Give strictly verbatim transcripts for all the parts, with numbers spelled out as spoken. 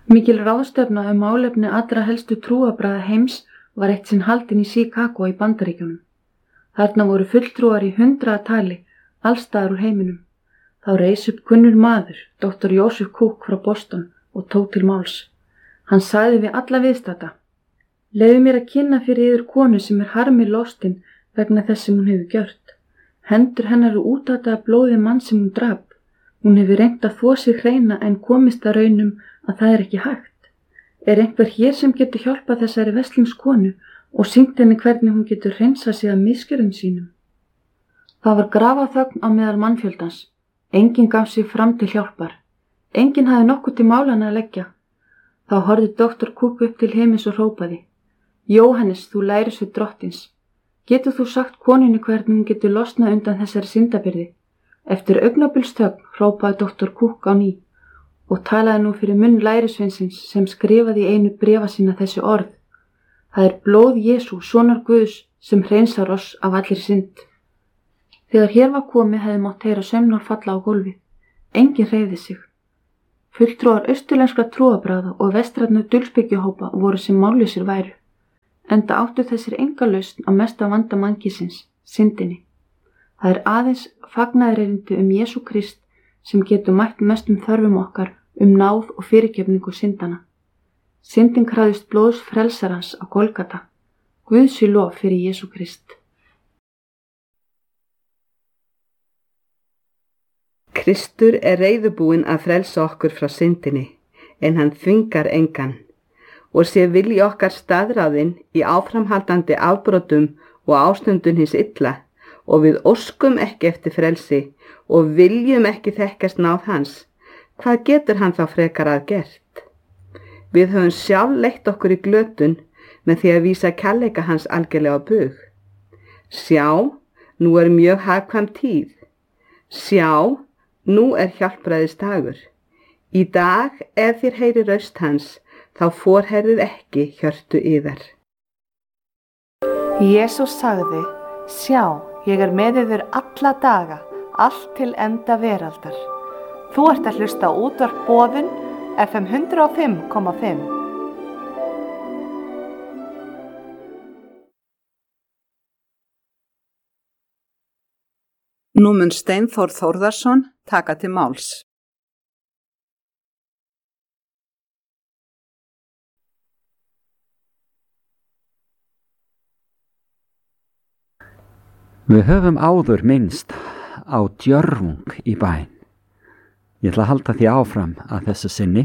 Mikil ráðstefna um málefni allra helstu trúarbragða heims var eitt sinn haldin í Chicago í Bandaríkjunum. Þarna voru fulltrúar í hundraða tali, allstaðar úr heiminum. Þá reis upp kunnur maður, doktor Joseph Cook frá Boston, og tók til máls. Hann sagði við alla viðstadda: Leyfðu mér að kynna fyrir yður konu sem er harmi lostin vegna þess sem hún hefur gjört. Hendur hennar eru útataða blóði mann sem hún drap. Hún hefur reynt að þvo sig hreina en komist að raunum að það er ekki hægt. Er einhver hér sem getur hjálpað þessari veslingskonu og sýnt henni hvernig hún getur hreinsað sig af misgjörðum sínum? Það var grafaþögn á meðal mannfjöldans. Enginn gaf sig fram til hjálpar. Enginn hafði nokkuð til málana að leggja. Þá horfði doktor Cook upp til himins og hrópaði: Jóhannes, þú lærisveinn drottins. Getur þú sagt konunni hvernig hún getur losnað undan þessari syndabyrði? Eftir augnabylsþögn hrópaði doktor Cook á ný og talaði nú fyrir munn lærisveinsins sem skrifaði í einu bréfa sína þessi orð: Það er blóð Jesú, sonar Guðs, sem hreinsar oss af allri synd. Þegar hér var komið hefði mátt heyra saumnál falla á gólfið. Enginn hreyfði sig. Fulltrúar austurlenskra trúarbragða og vestrænna dulspyggjuhópa voru sem mállausir væru, enda áttu þessir enga lausn á mesta vanda mannkýsins, syndinni. Það er aðeins fagnaðarerindi um Jesú Krist sem getur mætt mestum þörfum okkar um náð og fyrirgefningu syndana. Syndin krafðist blóðs frelsarans á Golgata. Guð sé lof fyrir Jesú Krist. Kristur er reiðubúinn að frelsa okkur frá syndinni, en hann þvingar engan, og sé vilji okkar staðráðinn í áframhaldandi afbrotum og ástundun hins illa, og við óskum ekki eftir frelsi og viljum ekki þekkast náð hans, hvað getur hann þá frekar að gert? Við höfum sjálf leitt okkur í glötun með því að vísa kærleika hans algjörlega á bug. Sjá, nú er mjög hagkvæm tíð. Sjá, nú er hjálpræðis dagur. Í dag, ef þér heyri raust hans, þá forherðið ekki hjörtu yðar. Jesús sagði: Sjá, ég er með yður alla daga, allt til enda veraldar. Þú ert að hlusta á útvarp Boðun, F M hundrað og fimm komma fimm. Nú mun Steinþór Þórðarson taka til máls. Við höfum áður minnst á djörfung í bæn. Ég ætla að halda því áfram að þessu sinni.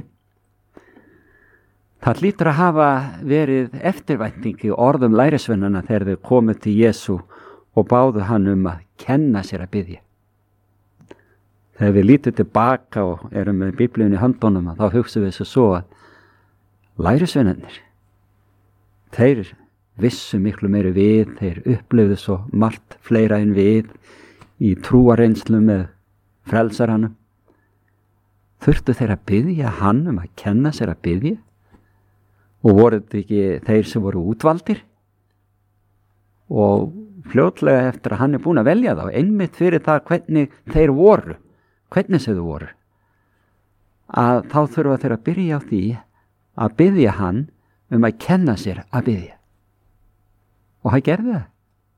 Það hlýtur að hafa verið eftirvænting í orðum lærisveinanna þegar þau komu til Jesú og báðu hann um að kenna sér að biðja. Þegar við lítum tilbaka og erum með Biblíunni í höndunum, þá hugsaum við svo að lærisveinarnir, þeir vissu miklu meiri við, þeir upplifðu svo margt fleira en við í trúarreynslu með frelsaranum. Þurftu þeir að biðja hann um að kenna sér að biðja? Og voru þetta ekki þeir sem voru útvaldir? Og fljótlega eftir að hann er búinn að velja þá, einmitt fyrir það hvernig þeir voru, hvernig sem þau voru, að þá þurfa þeir að byrja á því að biðja hann um að kenna sér að biðja. Og hann gerði það.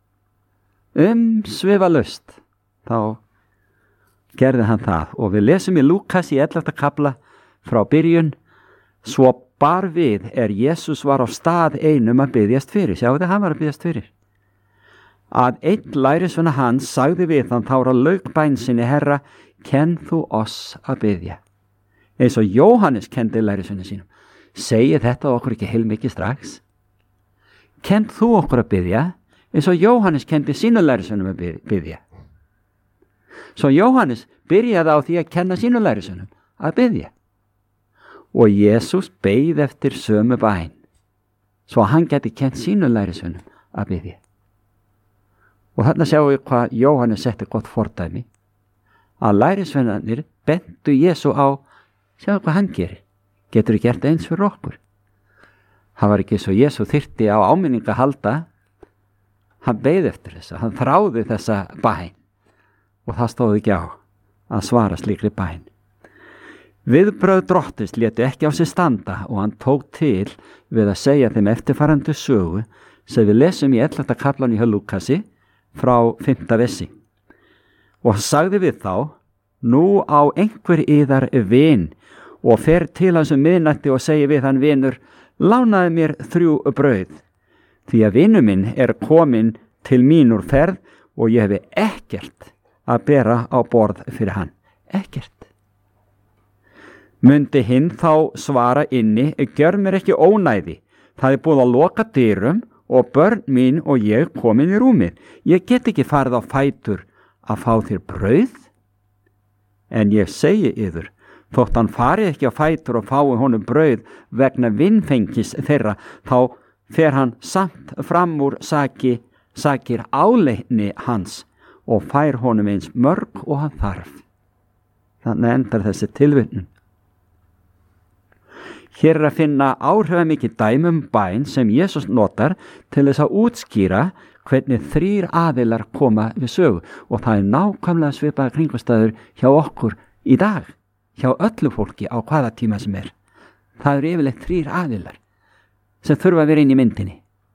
Umsvifalaust þá gerði hann það, og við lesum í Lúkas í ellefta kafla frá byrjun: Svo bar við er Jesús var á stað einum að biðjast fyrir. Sjáu þið, hann var að biðjast fyrir. Að einn lærisveina hans sagði við hann þá á lauk sinni: Herra, kenn þú oss að biðja, eins og Jóhannes kenndi lærisveina sínum. Segir þetta okkur ekki heilmikið strax? Kenn þú okkur að biðja, eins og Jóhannes kendi sínu lærisveinum að biðja. Svo Jóhannes byrjaði á því að kenna sínu lærisveinum að biðja. Og Jesús beið eftir sömu bæn, svo hann geti kennt sínu lærisveinum að biðja. Og þarna sjáum við hvað Jóhannes setti gott fordæmi, að lærisveinarnir bentu Jesú á: sjáu hvað hann gerir, getur gert eins fyrir okkur. Það var ekki svo Jesú þyrfti á áminninga að halda, hann beið eftir þessa, hann þráði þessa bæn, og það stóð ekki á að svara slíkri bæn. Viðbrögð Drottins létu ekki á sig standa og hann tók til við að segja þeim eftirfarandi sögu sem við lesum í ellefta kaflan í Lúkasi frá fimmta versi. Og sagði við þá: Nú á einhver yðar vin og fer til hans um miðnætti og segi við hann: Vinur, lánaði mér þrjú brauð, því að vinur minn er kominn til mín úr ferð og ég hefi ekkert að bera á borð fyrir hann. Ekkert. Mundi hinn þá svara inni: Gjör mér ekki ónæði, það er búið að loka dyrum og börn mín og ég komin í rúmið. Ég get ekki farið á fætur að fá þér brauð. En ég segi yður, þótt hann fari ekki á fætur og fái honum brauð vegna vinfengis þeirra, þá fer hann samt fram úr saki, sakir áleitni hans og fær honum eins mörg og hann þarf. Þannig endar þessi tilvitnun. Hér er að finna áhrifamikið dæmi um bæn sem Jesús notar til þess að útskýra hvernig þrír aðilar koma við sögu, og það er nákvæmlega svipaða kringumstæður hjá okkur í dag, hjá öllu fólki á hvaða tíma sem er. Það eru yfirleitt þrír aðilar sem þurfa að vera inn í myndinni.